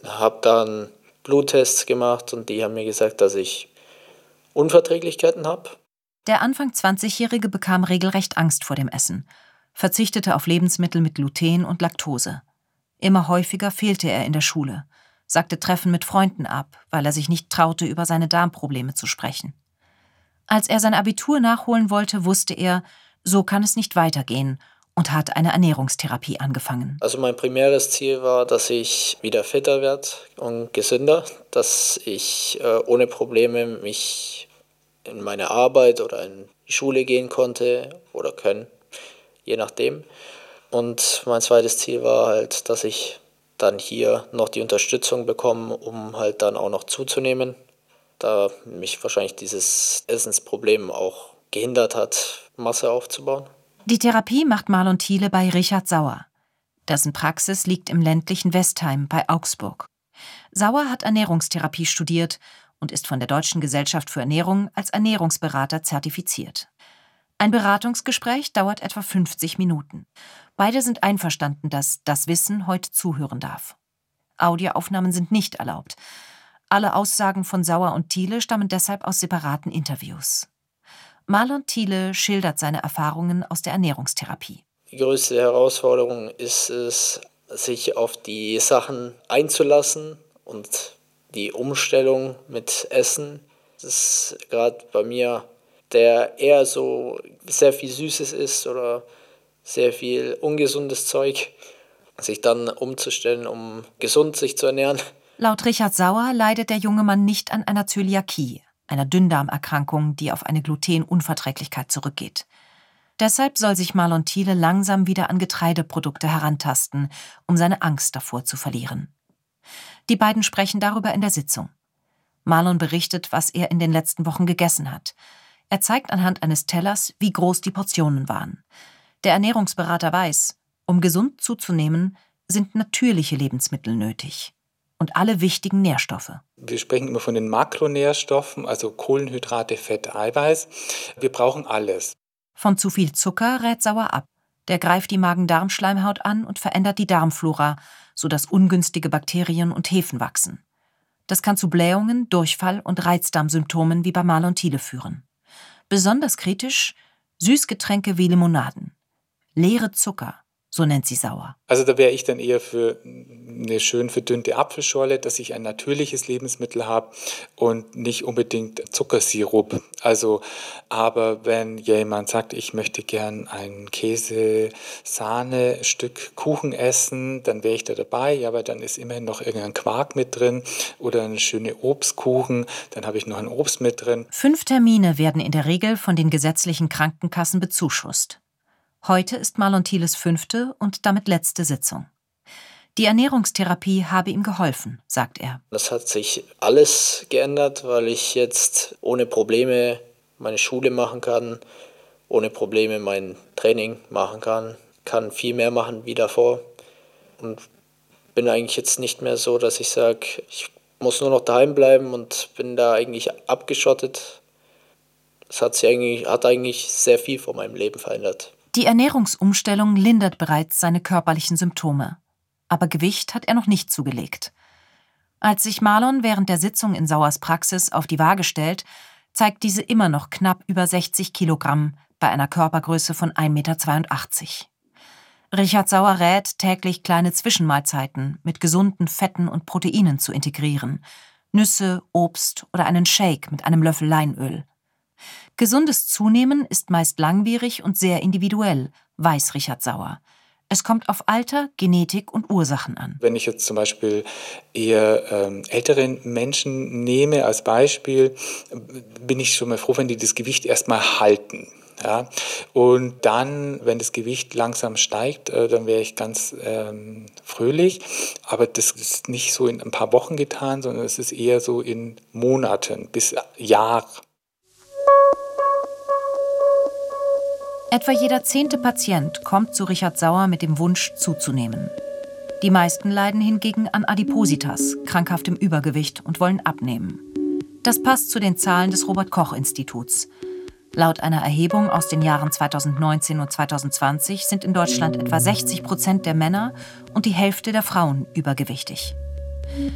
Habe dann Bluttests gemacht und die haben mir gesagt, dass ich Unverträglichkeiten habe. Der Anfang 20-Jährige bekam regelrecht Angst vor dem Essen, verzichtete auf Lebensmittel mit Gluten und Laktose. Immer häufiger fehlte er in der Schule, sagte Treffen mit Freunden ab, weil er sich nicht traute, über seine Darmprobleme zu sprechen. Als er sein Abitur nachholen wollte, wusste er, so kann es nicht weitergehen und hat eine Ernährungstherapie angefangen. Also mein primäres Ziel war, dass ich wieder fitter werde und gesünder, dass ich ohne Probleme mich in meine Arbeit oder in die Schule gehen konnte oder können, je nachdem. Und mein zweites Ziel war halt, dass ich dann hier noch die Unterstützung bekomme, um halt dann auch noch zuzunehmen, da mich wahrscheinlich dieses Essensproblem auch gehindert hat, Masse aufzubauen. Die Therapie macht Marlon Thiele bei Richard Sauer. Dessen Praxis liegt im ländlichen Westheim bei Augsburg. Sauer hat Ernährungstherapie studiert und ist von der Deutschen Gesellschaft für Ernährung als Ernährungsberater zertifiziert. Ein Beratungsgespräch dauert etwa 50 Minuten. Beide sind einverstanden, dass das Wissen heute zuhören darf. Audioaufnahmen sind nicht erlaubt. Alle Aussagen von Sauer und Thiele stammen deshalb aus separaten Interviews. Marlon Thiele schildert seine Erfahrungen aus der Ernährungstherapie. Die größte Herausforderung ist es, sich auf die Sachen einzulassen und die Umstellung mit Essen. Das ist gerade bei mir, der eher so sehr viel Süßes isst oder sehr viel ungesundes Zeug, sich dann umzustellen, um gesund sich zu ernähren. Laut Richard Sauer leidet der junge Mann nicht an einer Zöliakie, einer Dünndarmerkrankung, die auf eine Glutenunverträglichkeit zurückgeht. Deshalb soll sich Marlon Thiele langsam wieder an Getreideprodukte herantasten, um seine Angst davor zu verlieren. Die beiden sprechen darüber in der Sitzung. Marlon berichtet, was er in den letzten Wochen gegessen hat. Er zeigt anhand eines Tellers, wie groß die Portionen waren. Der Ernährungsberater weiß, um gesund zuzunehmen, sind natürliche Lebensmittel nötig. Und alle wichtigen Nährstoffe. Wir sprechen immer von den Makronährstoffen, also Kohlenhydrate, Fett, Eiweiß. Wir brauchen alles. Von zu viel Zucker rät Sauer ab. Der greift die Magen-Darm-Schleimhaut an und verändert die Darmflora, sodass ungünstige Bakterien und Hefen wachsen. Das kann zu Blähungen, Durchfall und Reizdarmsymptomen wie bei Marlon Thiele führen. Besonders kritisch Süßgetränke wie Limonaden. Leere Zucker, so nennt sie Sauer. Also da wäre ich dann eher für eine schön verdünnte Apfelschorle, dass ich ein natürliches Lebensmittel habe und nicht unbedingt Zuckersirup. Also, aber wenn jemand sagt, ich möchte gern ein Käse-Sahne-Stück Kuchen essen, dann wäre ich da dabei. Ja, aber dann ist immerhin noch irgendein Quark mit drin oder eine schöne Obstkuchen, dann habe ich noch ein Obst mit drin. 5 Termine werden in der Regel von den gesetzlichen Krankenkassen bezuschusst. Heute ist Marlon Thieles 5. und damit letzte Sitzung. Die Ernährungstherapie habe ihm geholfen, sagt er. Das hat sich alles geändert, weil ich jetzt ohne Probleme meine Schule machen kann, ohne Probleme mein Training machen kann viel mehr machen wie davor. Und bin eigentlich jetzt nicht mehr so, dass ich sage, ich muss nur noch daheim bleiben und bin da eigentlich abgeschottet. Das hat eigentlich sehr viel von meinem Leben verändert. Die Ernährungsumstellung lindert bereits seine körperlichen Symptome. Aber Gewicht hat er noch nicht zugelegt. Als sich Marlon während der Sitzung in Sauers Praxis auf die Waage stellt, zeigt diese immer noch knapp über 60 Kilogramm bei einer Körpergröße von 1,82 Meter. Richard Sauer rät, täglich kleine Zwischenmahlzeiten mit gesunden Fetten und Proteinen zu integrieren. Nüsse, Obst oder einen Shake mit einem Löffel Leinöl. Gesundes Zunehmen ist meist langwierig und sehr individuell, weiß Richard Sauer. Es kommt auf Alter, Genetik und Ursachen an. Wenn ich jetzt zum Beispiel eher ältere Menschen nehme als Beispiel, bin ich schon mal froh, wenn die das Gewicht erstmal halten. Ja? Und dann, wenn das Gewicht langsam steigt, dann wäre ich ganz fröhlich. Aber das ist nicht so in ein paar Wochen getan, sondern es ist eher so in Monaten bis Jahren. Etwa jeder 10. Patient kommt zu Richard Sauer mit dem Wunsch zuzunehmen. Die meisten leiden hingegen an Adipositas, krankhaftem Übergewicht und wollen abnehmen. Das passt zu den Zahlen des Robert-Koch-Instituts. Laut einer Erhebung aus den Jahren 2019 und 2020 sind in Deutschland etwa 60% der Männer und die Hälfte der Frauen übergewichtig.